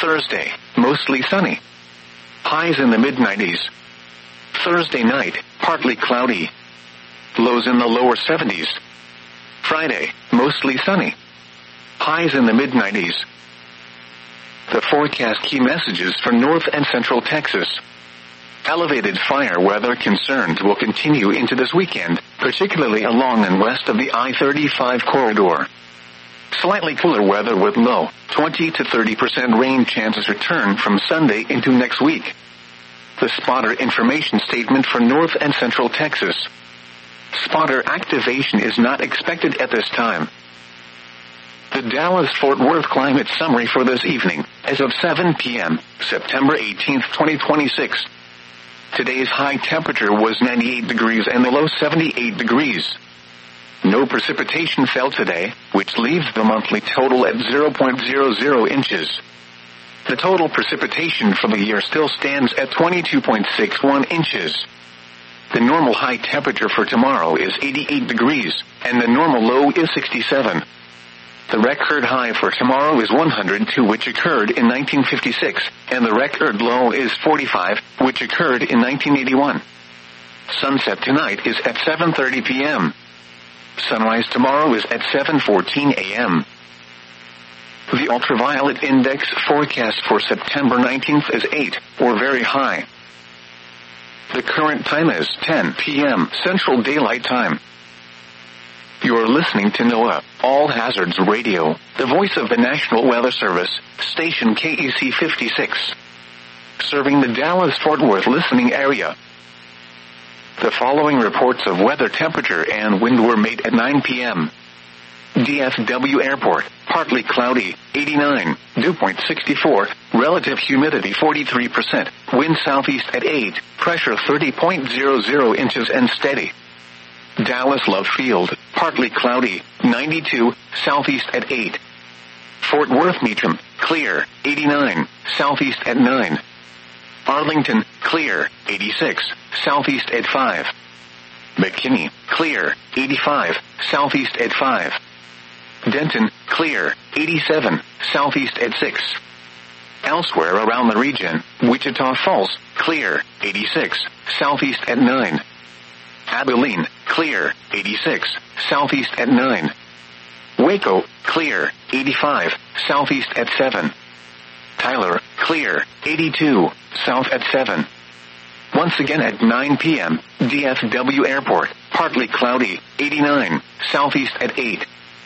Thursday, mostly sunny. Highs in the mid-90s. Thursday night, partly cloudy. Lows in the lower 70s. Friday, mostly sunny. Highs in the mid-90s. The forecast key messages for North and Central Texas. Elevated fire weather concerns will continue into this weekend, particularly along and west of the I-35 corridor. Slightly cooler weather with low, 20 to 30% rain chances return from Sunday into next week. The spotter information statement for North and Central Texas. Spotter activation is not expected at this time. The Dallas-Fort Worth climate summary for this evening, as of 7 p.m., September 18, 2026. Today's high temperature was 98 degrees and the low 78 degrees. No precipitation fell today, which leaves the monthly total at 0.00 inches. The total precipitation for the year still stands at 22.61 inches. The normal high temperature for tomorrow is 88 degrees, and the normal low is 67. The record high for tomorrow is 102, which occurred in 1956, and the record low is 45, which occurred in 1981. Sunset tonight is at 7:30 p.m. Sunrise tomorrow is at 7:14 a.m. The ultraviolet index forecast for September 19th is 8, or very high. The current time is 10 p.m. Central Daylight Time. You're listening to NOAA, All Hazards Radio, the voice of the National Weather Service, station KEC 56. Serving the Dallas-Fort Worth listening area. The following reports of weather temperature and wind were made at 9 p.m. DFW Airport, partly cloudy, 89, dew point 64, relative humidity 43%, wind southeast at 8, pressure 30.00 inches and steady. Dallas Love Field, partly cloudy, 92, southeast at 8. Fort Worth Meacham, clear, 89, southeast at 9. Arlington, clear, 86, southeast at 5. McKinney, clear, 85, southeast at 5. Denton, clear, 87, southeast at 6. Elsewhere around the region, Wichita Falls, clear, 86, southeast at 9. Abilene, clear, 86, southeast at 9. Waco, clear, 85, southeast at 7. Tyler, clear, 82, south at 7. Once again at 9 p.m., DFW Airport, partly cloudy, 89, southeast at 8.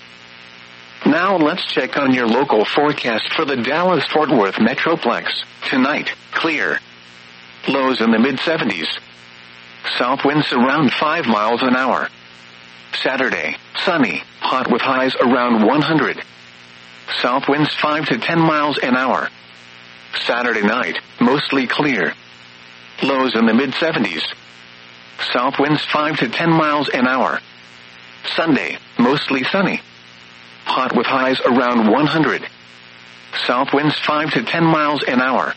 Now let's check on your local forecast for the Dallas-Fort Worth Metroplex. Tonight, clear. Lows in the mid-70s. South winds around 5 miles an hour. Saturday, sunny, hot with highs around 100. South winds 5 to 10 miles an hour. Saturday night, mostly clear. Lows in the mid-70s. South winds 5 to 10 miles an hour. Sunday, mostly sunny. Hot with highs around 100. South winds 5 to 10 miles an hour.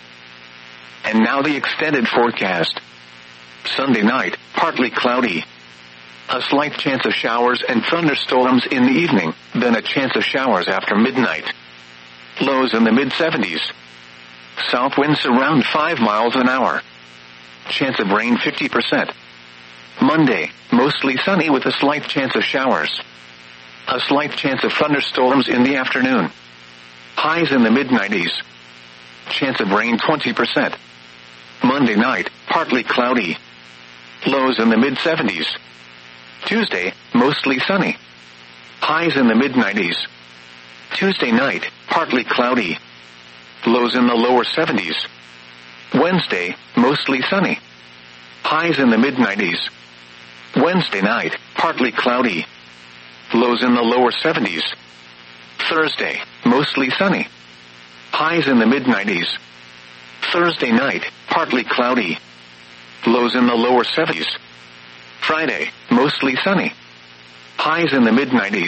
And now the extended forecast. Sunday night, partly cloudy. A slight chance of showers and thunderstorms in the evening, then a chance of showers after midnight. Lows in the mid-70s. South winds around 5 miles an hour. Chance of rain 50%. Monday, mostly sunny with a slight chance of showers. A slight chance of thunderstorms in the afternoon. Highs in the mid-90s. Chance of rain 20%. Monday night, partly cloudy. Lows in the mid-70s. Tuesday, mostly sunny. Highs in the mid-90s. Tuesday night, partly cloudy. Lows in the lower 70s. Wednesday, mostly sunny. Highs in the mid-90s. Wednesday night, partly cloudy. Lows in the lower 70s. Thursday, mostly sunny. Highs in the mid-90s. Thursday night, partly cloudy. Lows in the lower 70s. Friday, mostly sunny. Highs in the mid-90s.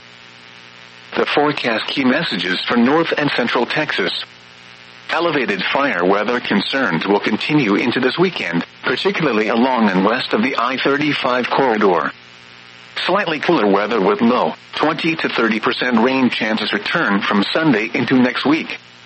The forecast key messages for North and Central Texas. Elevated fire weather concerns will continue into this weekend, particularly along and west of the I-35 corridor. Slightly cooler weather with low, 20 to 30% rain chances return from Sunday into next week.